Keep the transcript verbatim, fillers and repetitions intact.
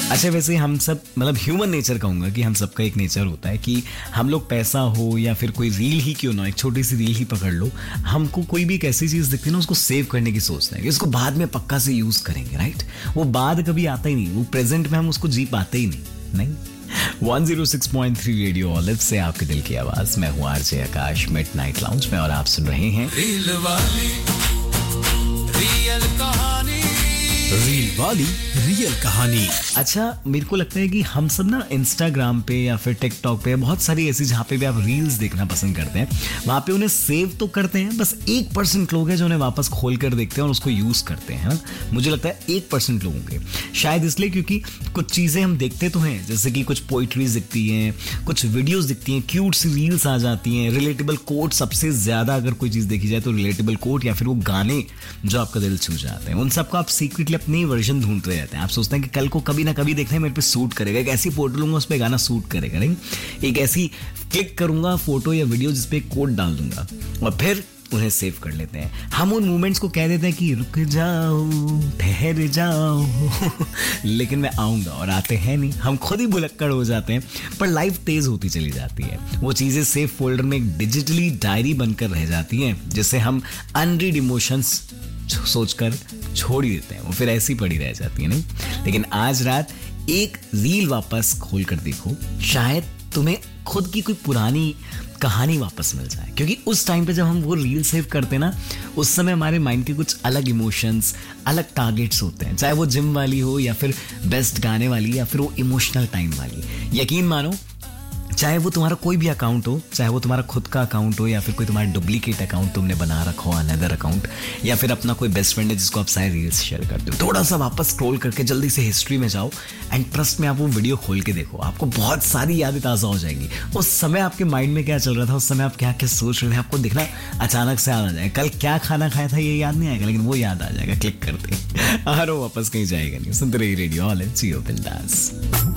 अच्छा, वैसे हम सब मतलब ह्यूमन नेचर कहूँगा कि हम सबका एक नेचर होता है कि हम लोग पैसा हो या फिर कोई रील ही क्यों ना, एक छोटी सी रील ही पकड़ लो, हमको कोई भी एक ऐसी चीज़ दिखती है ना, उसको सेव करने की सोचते हैं कि इसको बाद में पक्का से यूज़ करेंगे, राइट। वो बाद कभी आता ही नहीं, वो प्रेजेंट में हम उसको जी पाते ही नहीं नहीं one oh six point three radio olive से आपके दिल की आवाज, मैं हूँ आरजे आकाश मिडनाइट लाउंज में और आप सुन रहे हैं रील वाली रियल कहानी, रील वाली रियल कहानी। अच्छा, मेरे को लगता है कि हम सब ना इंस्टाग्राम पे या फिर टिकटॉक पे बहुत सारी ऐसी जहाँ पे भी आप रील्स देखना पसंद करते हैं, वहाँ पे उन्हें सेव तो करते हैं, बस एक परसेंट लोग हैं जो उन्हें वापस खोल कर देखते हैं और उसको यूज करते हैं ना। मुझे लगता है एक परसेंट लोग होंगे, शायद इसलिए क्योंकि कुछ चीजें हम देखते तो हैं, जैसे कि कुछ पोइट्रीज दिखती हैं, कुछ वीडियोस दिखती हैं, क्यूट सी रील्स आ जाती हैं, रिलेटेबल कोट, सबसे ज्यादा अगर कोई चीज देखी जाए तो रिलेटेबल कोट या फिर वो गाने जो आपका दिल छू जाते हैं, उन सबको आप सीक्रेटली अपनी वर्जन ढूंढते रहते हैं। आप सोचते हैं कि कल को कभी ना कभी देखना है मेरे पे सूट करेगा, एक ऐसी फोटो लूंगा उस पे गाना सूट करेगा, नहीं एक ऐसी क्लिक करूंगा फोटो या वीडियो जिसपे एक कोड डाल दूंगा और फिर उन्हें सेव कर लेते हैं। हम उन मोमेंट्स को कह देते हैं कि रुक जाओ, ठहर जाओ लेकिन मैं आऊंगा और आते हैं नहीं, हम खुद ही भुलक्कड़ हो जाते हैं। पर लाइफ तेज होती चली जाती है, वो चीजें सेव फोल्डर में एक डिजिटली डायरी बनकर रह जाती हैं, जिसे हम अनरीड इमोशंस सोचकर छोड़ ही देते हैं, वो फिर ऐसी पड़ी रह जाती है, नहीं। लेकिन आज रात एक रील वापस खोल कर देखो, शायद तुम्हें खुद की कोई पुरानी कहानी वापस मिल जाए, क्योंकि उस टाइम पे जब हम वो रील सेव करते हैं ना, उस समय हमारे माइंड के कुछ अलग इमोशंस, अलग टारगेट्स होते हैं, चाहे वो जिम वाली हो या फिर बेस्ट गाने वाली या फिर वो इमोशनल टाइम वाली। यकीन मानो, चाहे वो तुम्हारा कोई भी अकाउंट हो, चाहे वो तुम्हारा खुद का अकाउंट हो या फिर कोई तुम्हारा डुप्लीकेट अकाउंट तुमने बना रखा हो, अनदर अकाउंट, या फिर अपना कोई बेस्ट फ्रेंड है जिसको आप सारे रील्स शेयर करते हो, थोड़ा सा वापस स्क्रॉल करके जल्दी से हिस्ट्री में जाओ एंड ट्रस्ट में आप वो वीडियो खोल के देखो, आपको बहुत सारी यादें ताज़ा हो जाएंगी। उस समय आपके माइंड में क्या चल रहा था, उस समय आप क्या क्या सोच रहे थे, आपको दिखना अचानक से याद आ जाएगा। कल क्या खाना खाया था ये याद नहीं आएगा, लेकिन वो याद आ जाएगा क्लिक करते और वो वापस कहीं जाएगा नहीं। सुनते रहिए रेडियो ऑलिव, जियो बिंदास।